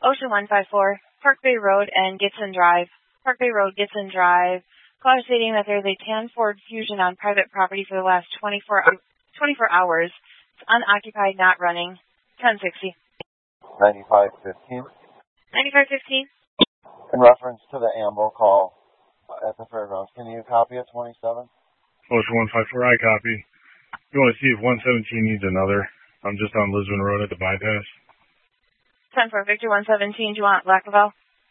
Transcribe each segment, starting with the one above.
Ocean 154, Park Bay Road and Gitson Drive. Park Bay Road, Gitson Drive. Caller stating that there's a tan Ford Fusion on private property for the last 24 hours. It's unoccupied, not running. 1060. 9515. 9515. In reference to the AMBO call at the fairgrounds, can you copy at 27? Ocean 154, I copy. You want to see if 117 needs another? I'm just on Lisbon Road at the bypass. 10 for Victor 117. Do you want Lackavel?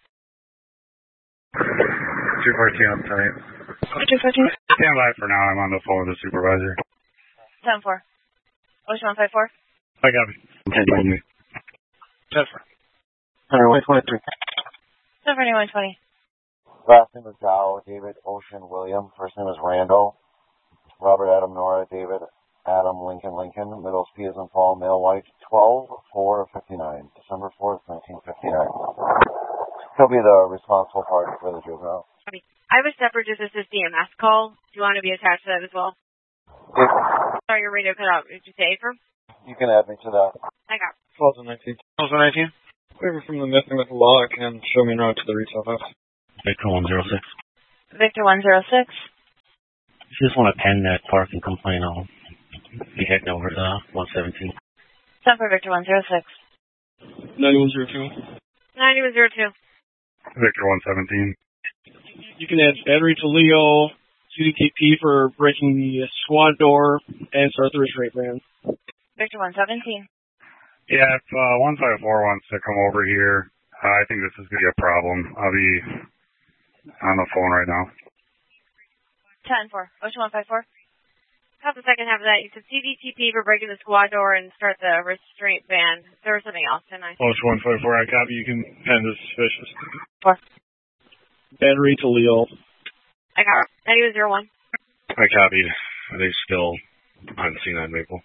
214 on tonight. 214. Stand by for now. I'm on the phone with the supervisor. 10 for Ocean 154. I copy. 10 for 123. 10 for 120. Last name is Dow, David Ocean William. First name is Randall. Robert Adam Nora, David Adam Lincoln. Middle P as in Paul, male white, 12/4/59. December 4th, 1959. He'll be the responsible party for the juvenile. I have a separate just assist DMS call. Do you want to be attached to that as well? Sorry, your radio cut out. Did you say Abram? You can add me to that. I got 2019. 2019. Whoever from the missing with the law can show me around to the retail house. Victor 106. Victor 106. If you just want to pen that parking complaint, I'll be heading over to 117. 10 for Victor 106. 9102. 9102. Victor 117. You can add battery to Leo, CDKP for breaking the squad door, and start the restraint van. Victor 117. Yeah, if 154 wants to come over here, I think this is going to be a problem. I'll be on the phone right now. 10 for Ocean 154. How's the second half of that? You said CDTP for breaking the squad door and start the restraint van. There was something else, didn't I? Ocean 154, I copy. You can pen this suspicious. 4. Battery to Leo. I got 9101. I copied. They still on C9 Maple.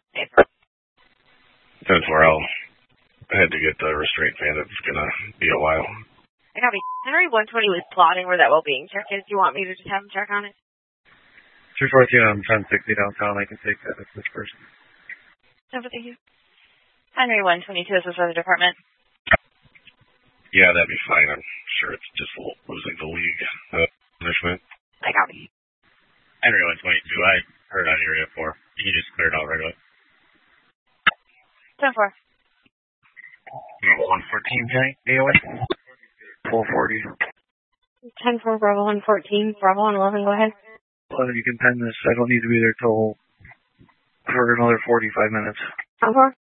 10-4, I had to get the restraint van. It's going to be a while. I copy. Henry 120 was plotting where that well-being check is. Do you want me to just have him check on it? 214 on 1060 downtown. I can take that as this person. Thank you. Henry 122 is this other department. Yeah, that'd be fine. I'm sure it's just losing the league punishment. I copy. Henry 122, I heard on area 4. You can just clear it out right away. 10-4. 114 tonight, AOA? 440. 10-4, Bravo 114. Bravo 111, go ahead. Well, you can pen this. I don't need to be there till for another 45 minutes. 10-4.